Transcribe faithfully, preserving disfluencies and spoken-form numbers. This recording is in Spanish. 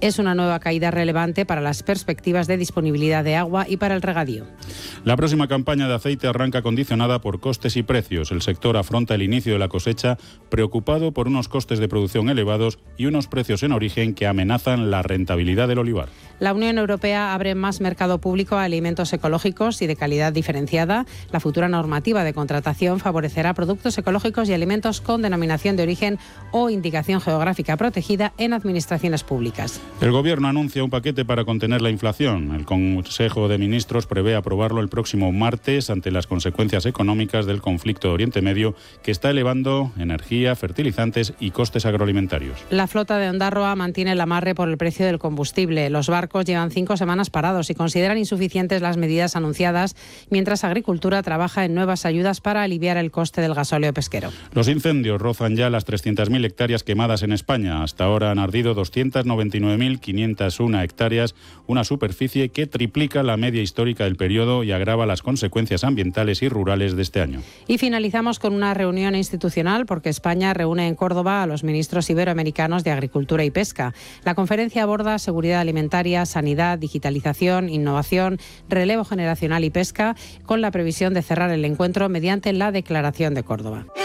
Es una nueva caída relevante para las perspectivas de disponibilidad de agua y para el regadío. La próxima campaña de aceite arranca condicionada por costes y precios. El sector afronta el inicio de la cosecha preocupado por unos costes de producción elevados y unos precios en origen que amenazan la rentabilidad del olivar. La Unión Europea abre más mercado público a alimentos ecológicos y de calidad diferenciada. La futura normativa de contratación favorecerá productos ecológicos y alimentos con denominación de origen o indicación geográfica protegida en administraciones públicas. El Gobierno anuncia un paquete para contener la inflación. El Consejo de Ministros prevé aprobarlo el próximo martes ante las consecuencias económicas del conflicto de Oriente Medio, que está elevando energía, fertilizantes y costes agroalimentarios. La flota de Ondarroa mantiene el amarre por el precio del combustible. Los barcos llevan cinco semanas parados y consideran insuficientes las medidas anunciadas, mientras Agricultura trabaja en nuevas ayudas para aliviar el coste del gasóleo pesquero. Los incendios rozan ya las trescientas mil hectáreas quemadas en España. Hasta ahora han ardido doscientas noventa y nueve mil quinientas una hectáreas, una superficie que triplica la media histórica del periodo y agrava las consecuencias ambientales y rurales de este año. Y finalizamos con una reunión institucional porque España reúne en Córdoba a los ministros iberoamericanos de Agricultura y Pesca. La conferencia aborda seguridad alimentaria, sanidad, digitalización, innovación, relevo generacional y pesca, con la previsión de cerrar el encuentro mediante la Declaración de Córdoba.